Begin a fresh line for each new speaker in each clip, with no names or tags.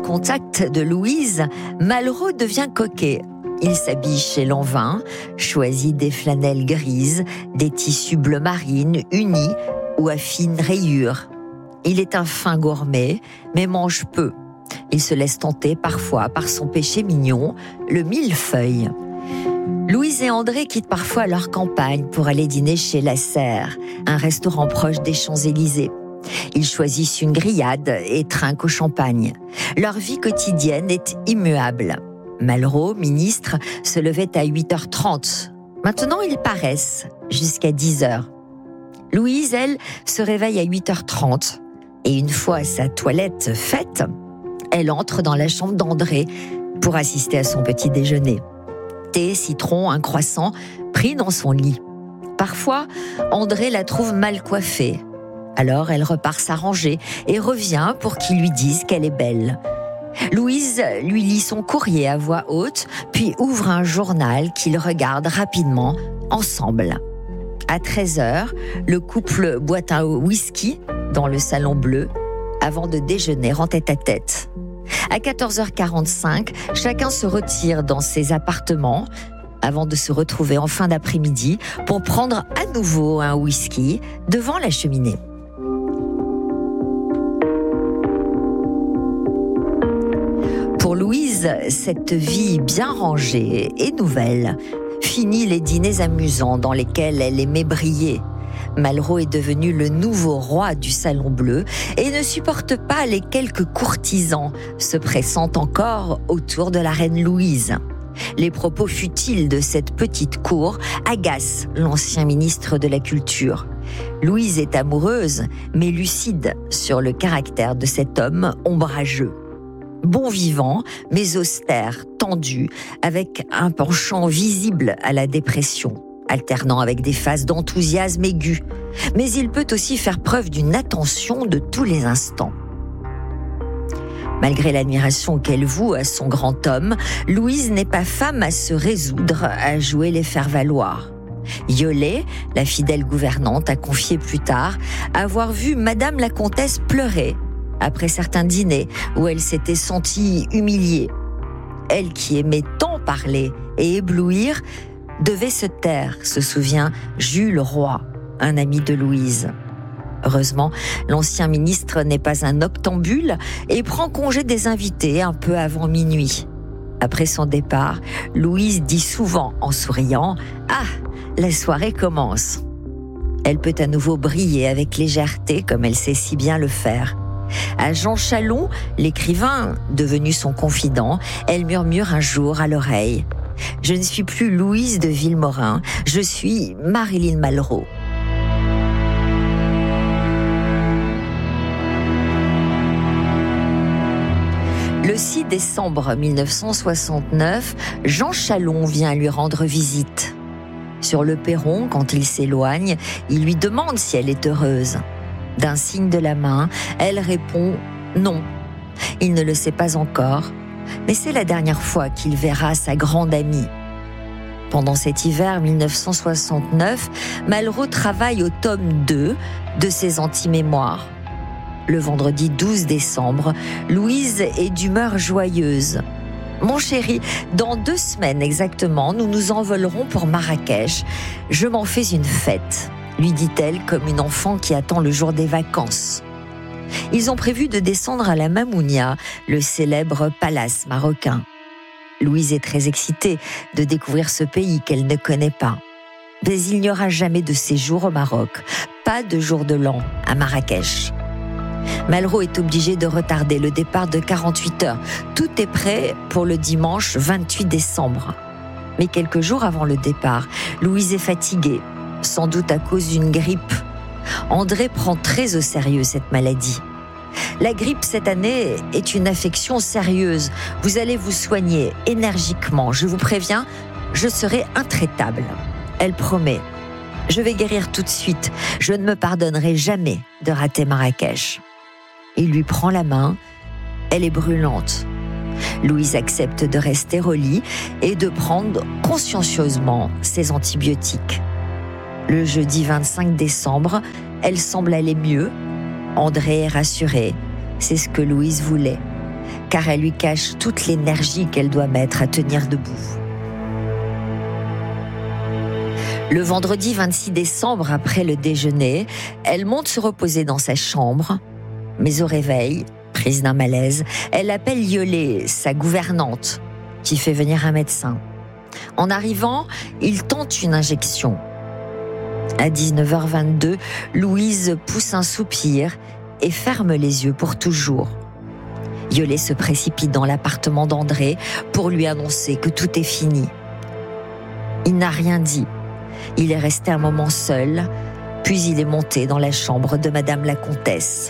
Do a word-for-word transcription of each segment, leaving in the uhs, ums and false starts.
contact de Louise, Malraux devient coquet. Il s'habille chez Lanvin, choisit des flanelles grises, des tissus bleu marine unis ou à fines rayures. Il est un fin gourmet, mais mange peu. Il se laisse tenter parfois par son péché mignon, le millefeuille. Louise et André quittent parfois leur campagne pour aller dîner chez La Serre, un restaurant proche des Champs-Élysées. Ils choisissent une grillade et trinquent au champagne. Leur vie quotidienne est immuable. Malraux, ministre, se levait à huit heures trente. Maintenant, ils paraissent jusqu'à dix heures. Louise, elle, se réveille à huit heures trente. Et une fois sa toilette faite, elle entre dans la chambre d'André pour assister à son petit déjeuner. Thé, citron, un croissant, pris dans son lit. Parfois, André la trouve mal coiffée. Alors, elle repart s'arranger et revient pour qu'il lui dise qu'elle est belle. Louise lui lit son courrier à voix haute, puis ouvre un journal qu'ils regardent rapidement ensemble. À treize heures, le couple boit un whisky dans le salon bleu avant de déjeuner en tête-à-tête. À quatorze heures quarante-cinq, chacun se retire dans ses appartements avant de se retrouver en fin d'après-midi pour prendre à nouveau un whisky devant la cheminée. Pour Louise, cette vie bien rangée et nouvelle. Fini les dîners amusants dans lesquels elle aimait briller. Malraux est devenu le nouveau roi du Salon Bleu et ne supporte pas les quelques courtisans se pressant encore autour de la reine Louise. Les propos futiles de cette petite cour agacent l'ancien ministre de la Culture. Louise est amoureuse, mais lucide sur le caractère de cet homme ombrageux. Bon vivant, mais austère, tendu, avec un penchant visible à la dépression, alternant avec des phases d'enthousiasme aigu. Mais il peut aussi faire preuve d'une attention de tous les instants. Malgré l'admiration qu'elle voue à son grand homme, Louise n'est pas femme à se résoudre à jouer les faire-valoir. Yollet, la fidèle gouvernante, a confié plus tard avoir vu Madame la Comtesse pleurer après certains dîners où elle s'était sentie humiliée. Elle qui aimait tant parler et éblouir devait se taire, se souvient Jules Roy, un ami de Louise. Heureusement, l'ancien ministre n'est pas un octambule et prend congé des invités un peu avant minuit. Après son départ, Louise dit souvent en souriant « Ah, la soirée commence !» Elle peut à nouveau briller avec légèreté comme elle sait si bien le faire. À Jean Chalon, l'écrivain, devenu son confident, elle murmure un jour à l'oreille « Je ne suis plus Louise de Vilmorin, je suis Marilyn Malraux. » Le six décembre mille neuf cent soixante-neuf, Jean Chalon vient lui rendre visite. Sur le perron, quand il s'éloigne, il lui demande si elle est heureuse. D'un signe de la main, elle répond « non ». Il ne le sait pas encore, mais c'est la dernière fois qu'il verra sa grande amie. Pendant cet hiver mille neuf cent soixante-neuf, Malraux travaille au tome deux de ses anti-mémoires. Le vendredi douze décembre, Louise est d'humeur joyeuse. « Mon chéri, dans deux semaines exactement, nous nous envolerons pour Marrakech. Je m'en fais une fête », lui dit-elle comme une enfant qui attend le jour des vacances. Ils ont prévu de descendre à la Mamounia, le célèbre palace marocain. Louise est très excitée de découvrir ce pays qu'elle ne connaît pas. Mais il n'y aura jamais de séjour au Maroc, pas de jour de l'an à Marrakech. Malraux est obligé de retarder le départ de quarante-huit heures. Tout est prêt pour le dimanche vingt-huit décembre. Mais quelques jours avant le départ, Louise est fatiguée, sans doute à cause d'une grippe. André prend très au sérieux cette maladie. La grippe cette année est une affection sérieuse. Vous allez vous soigner énergiquement. Je vous préviens, je serai intraitable. Elle promet. Je vais guérir tout de suite. Je ne me pardonnerai jamais de rater Marrakech. Il lui prend la main. Elle est brûlante. Louise accepte de rester au lit et de prendre consciencieusement ses antibiotiques. Le jeudi vingt-cinq décembre, elle semble aller mieux. André est rassuré. C'est ce que Louise voulait. car elle lui cache toute l'énergie qu'elle doit mettre à tenir debout. Le vendredi vingt-six décembre, après le déjeuner, elle monte se reposer dans sa chambre, mais au réveil, prise d'un malaise, elle appelle Yolée, sa gouvernante, qui fait venir un médecin. En arrivant, il tente une injection. À dix-neuf heures vingt-deux, Louise pousse un soupir et ferme les yeux pour toujours. Yolée se précipite dans l'appartement d'André pour lui annoncer que tout est fini. Il n'a rien dit. Il est resté un moment seul, puis il est monté dans la chambre de Madame la Comtesse.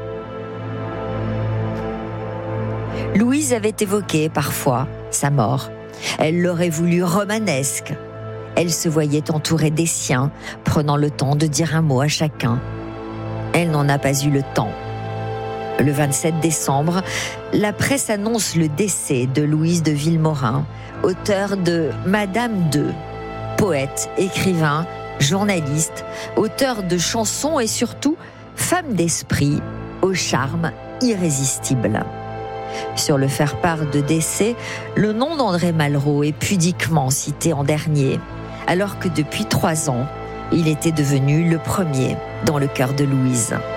Louise avait évoqué parfois sa mort. Elle l'aurait voulu romanesque. Elle se voyait entourée des siens, prenant le temps de dire un mot à chacun. Elle n'en a pas eu le temps. Le vingt-sept décembre, la presse annonce le décès de Louise de Vilmorin, auteure de Madame deux, poète, écrivain, journaliste, auteur de chansons et surtout femme d'esprit au charme irrésistible. Sur le faire-part de décès, le nom d'André Malraux est pudiquement cité en dernier, alors que depuis trois ans, il était devenu le premier dans le cœur de Louise.